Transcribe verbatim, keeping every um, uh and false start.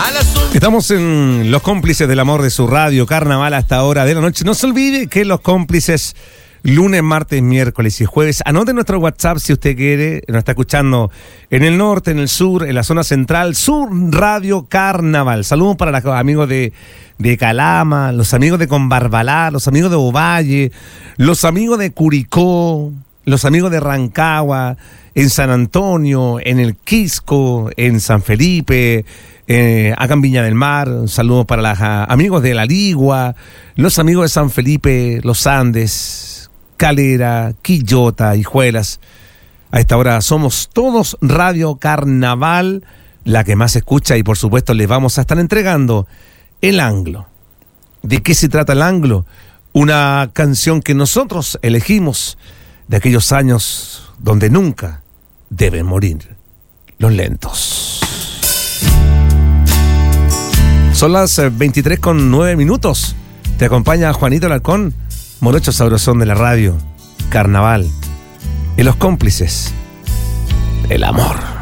Estamos en Los Cómplices del Amor de su radio, Carnaval hasta ahora de la noche. No se olvide que Los Cómplices, lunes, martes, miércoles y jueves. Anote nuestro WhatsApp si usted quiere. Nos está escuchando en el norte, en el sur, en la zona central. Sur Radio Carnaval. Saludos para los amigos de, de Calama, los amigos de Conbarbalá, los amigos de Ovalle, los amigos de Curicó, los amigos de Rancagua, en San Antonio, en el Quisco, en San Felipe, eh, acá en Viña del Mar. Un saludo para los uh, amigos de La Ligua, los amigos de San Felipe, Los Andes, Calera, Quillota, Hijuelas. A esta hora somos todos Radio Carnaval, la que más escucha, y por supuesto les vamos a estar entregando el Anglo. ¿De qué se trata el Anglo? Una canción que nosotros elegimos de aquellos años donde nunca deben morir los lentos. Son las veintitrés con nueve minutos. Te acompaña Juanito Alarcón, morocho sabrosón de la radio, Carnaval, y Los Cómplices del Amor.